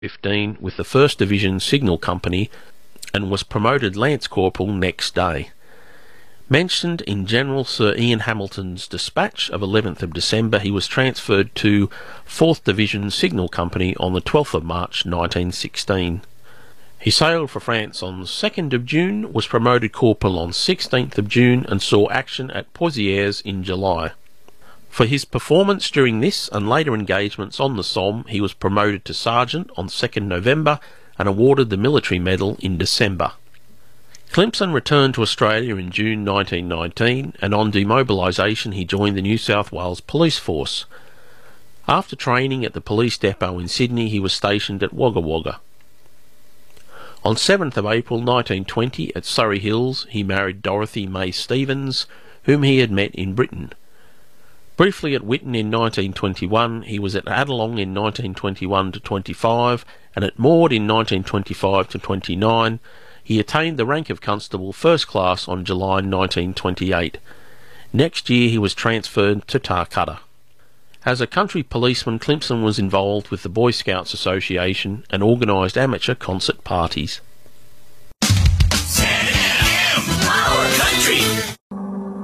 15 with the 1st Division Signal Company and was promoted Lance Corporal next day. Mentioned in General Sir Ian Hamilton's dispatch of 11th of December, he was transferred to 4th Division Signal Company on the 12th of March 1916. He sailed for France on 2nd of June, was promoted corporal on 16th of June and saw action at Poitiers in July. For his performance during this and later engagements on the Somme, he was promoted to sergeant on 2nd November and awarded the Military Medal in December. Clympson returned to Australia in June 1919, and on demobilisation he joined the New South Wales Police Force. After training at the police depot in Sydney, he was stationed at Wagga Wagga. On 7th of April 1920 at Surrey Hills, he married Dorothy May Stevens, whom he had met in Britain. Briefly at Whitton in 1921, he was at Adelong in 1921-25, and at Maud in 1925-29. He attained the rank of Constable First Class on July 1928. Next year he was transferred to Tarcutta. As a country policeman, Clympson was involved with the Boy Scouts Association and organised amateur concert parties.